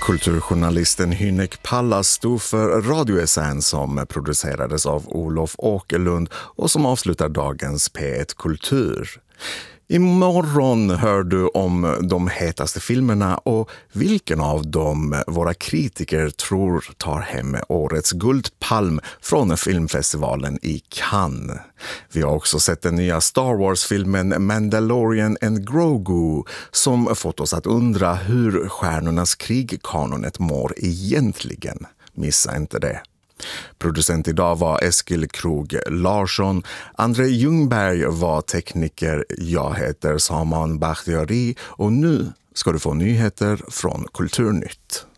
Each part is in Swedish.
Kulturjournalisten Hynek Pallas stod för Radio SN som producerades av Olof Åkerlund och som avslutar dagens P1 Kultur. Imorgon hör du om de hetaste filmerna och vilken av dem våra kritiker tror tar hem årets guldpalm från filmfestivalen i Cannes. Vi har också sett den nya Star Wars-filmen Mandalorian and Grogu som fått oss att undra hur stjärnornas krig-kanonet mår egentligen. Missa inte det. Producent idag var Eskil Krog Larsson, André Ljungberg var tekniker, jag heter Saman Bakhtiari och nu ska du få nyheter från Kulturnytt.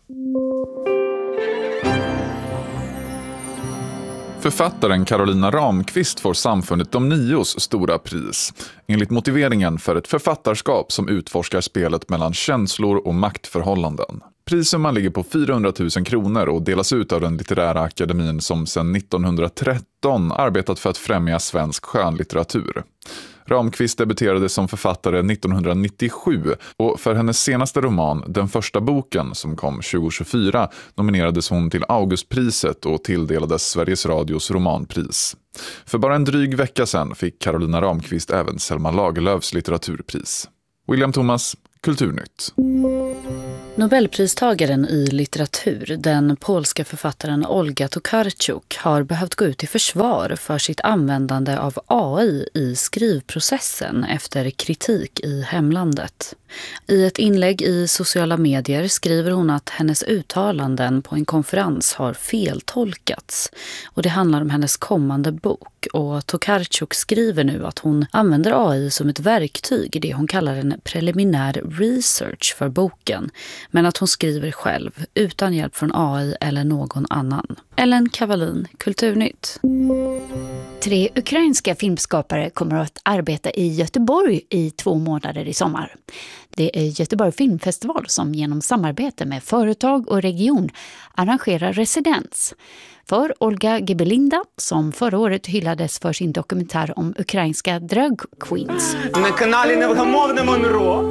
Författaren Carolina Ramqvist får Samfundet De Nios stora pris, enligt motiveringen för ett författarskap som utforskar spelet mellan känslor och maktförhållanden. Prissumman ligger på 400 000 kronor och delas ut av den litterära akademin som sedan 1913 arbetat för att främja svensk skönlitteratur. Ramqvist debuterade som författare 1997 och för hennes senaste roman, Den första boken som kom 2024, nominerades hon till Augustpriset och tilldelades Sveriges Radios romanpris. För bara en dryg vecka sedan fick Carolina Ramqvist även Selma Lagerlöfs litteraturpris. William Thomas, Kulturnytt. Nobelpristagaren i litteratur, den polska författaren Olga Tokarczuk, har behövt gå ut i försvar för sitt användande av AI i skrivprocessen efter kritik i hemlandet. I ett inlägg i sociala medier skriver hon att hennes uttalanden på en konferens har feltolkats. Och det handlar om hennes kommande bok. Och Tokarczuk skriver nu att hon använder AI som ett verktyg i det hon kallar en preliminär research för boken. Men att hon skriver själv, utan hjälp från AI eller någon annan. Ellen Kavalin, Kulturnytt. 3 ukrainska filmskapare kommer att arbeta i Göteborg i 2 månader i sommar. Det är Göteborg Filmfestival som genom samarbete med företag och region arrangerar residens. För Olga Gebelinda, som förra året hyllades för sin dokumentär om ukrainska drag queens. На каналі Невгамовне Монро.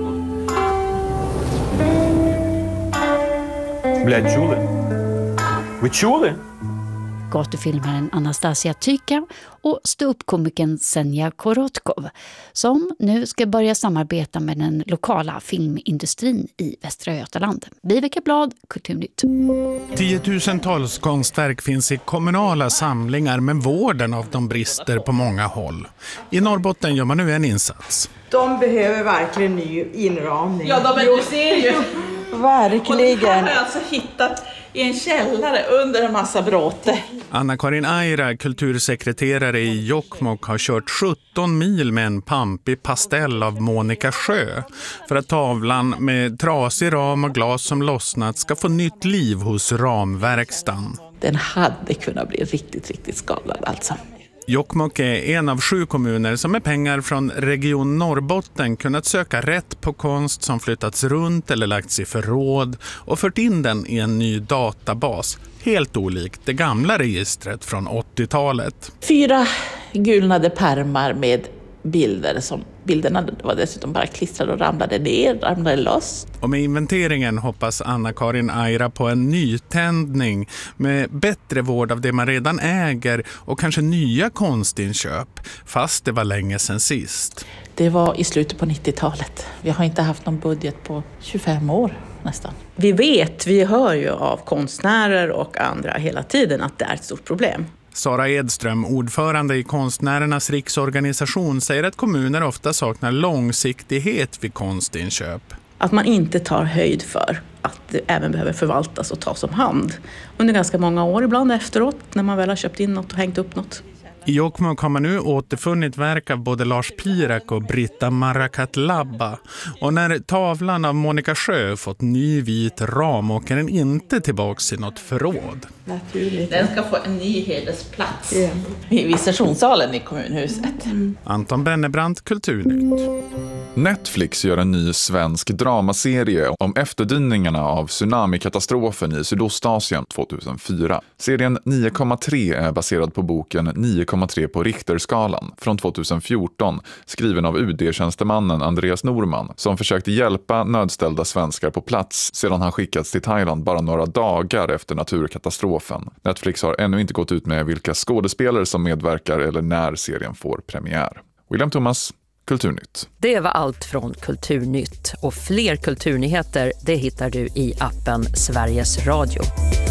Блядь, чули? Ви чули? Gatufilmaren Anastasia Tyka och ståuppkomikern Senja Korotkov som nu ska börja samarbeta med den lokala filmindustrin i Västra Götaland. Viveka Blad, Kulturnytt. 10-tusentals konstverk finns i kommunala samlingar, men vården av dem brister på många håll. I Norrbotten gör man nu en insats. De behöver verkligen ny inramning. Ja, du ser ju. Verkligen. Och det här har jag alltså hittat i en källare under en massa bråte. Anna-Karin Aira, kultursekreterare i Jokkmokk, har kört 17 mil med en pampig pastell av Monica Sjö för att tavlan med trasig ram och glas som lossnat ska få nytt liv hos ramverkstan. Den hade kunnat bli riktigt skadad alltså. Jokkmokk är en av 7 kommuner som med pengar från Region Norrbotten kunnat söka rätt på konst som flyttats runt eller lagts i förråd och fört in den i en ny databas. Helt olikt det gamla registret från 80-talet. 4 gulnade pärmar med bilder som bilderna var dessutom bara klistrade och ramlade loss. Och med inventeringen hoppas Anna-Karin Aira på en nytändning med bättre vård av det man redan äger och kanske nya konstinköp, fast det var länge sedan sist. Det var i slutet på 90-talet. Vi har inte haft någon budget på 25 år nästan. Vi hör ju av konstnärer och andra hela tiden att det är ett stort problem. Sara Edström, ordförande i Konstnärernas riksorganisation, säger att kommuner ofta saknar långsiktighet vid konstinköp. Att man inte tar höjd för att det även behöver förvaltas och tas om hand under ganska många år, ibland efteråt när man väl har köpt in något och hängt upp något. I Jokkmokk har man nu återfunnit verk av både Lars Pirak och Britta Marakatlabba. Och när tavlan av Monica Sjö fått ny vit ram åker den inte tillbaks i något förråd. Naturligt. Den ska få en ny hedersplats i visitationssalen i kommunhuset. Anton Bennebrandt, Kulturnytt. Netflix gör en ny svensk dramaserie om efterdyningarna av tsunamikatastrofen i Sydostasien 2004. Serien 9,3 är baserad på boken 9,3 6,3 på Richterskalan från 2014, skriven av UD-tjänstemannen Andreas Norman, som försökte hjälpa nödställda svenskar på plats sedan han skickats till Thailand bara några dagar efter naturkatastrofen. Netflix har ännu inte gått ut med vilka skådespelare som medverkar eller när serien får premiär. William Thomas, Kulturnytt. Det var allt från Kulturnytt, och fler kulturnyheter det hittar du i appen Sveriges Radio.